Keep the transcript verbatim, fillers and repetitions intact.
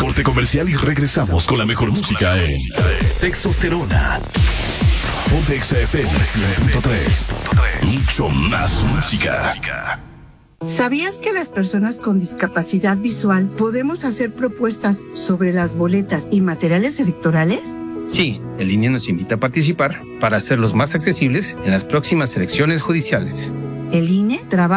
corte comercial y regresamos con la mejor música en Textosterona. Ponte Exa F M cien punto tres. Mucho más música. ¿Sabías que las personas con discapacidad visual podemos hacer propuestas sobre las boletas y materiales electorales? Sí, el I N E nos invita a participar para hacerlos más accesibles en las próximas elecciones judiciales. El I N E trabaja